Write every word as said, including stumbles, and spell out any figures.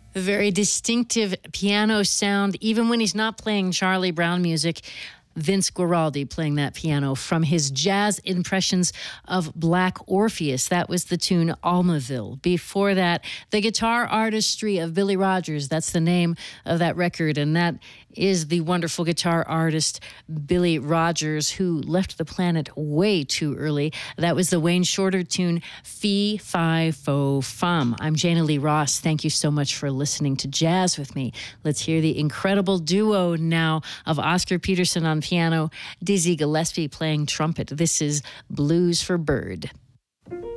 A very distinctive piano sound, even when he's not playing Charlie Brown music. Vince Guaraldi playing that piano from his jazz impressions of Black Orpheus. That was the tune Almaville. Before that, the guitar artistry of Billy Rogers. That's the name of that record, and that is the wonderful guitar artist Billy Rogers, who left the planet way too early. That was the Wayne Shorter tune Fee, Fi, Fo, Fum. I'm Jana Lee Ross. Thank you so much for listening to Jazz with me. Let's hear the incredible duo now of Oscar Peterson on piano, Dizzy Gillespie playing trumpet. This is Blues for Bird.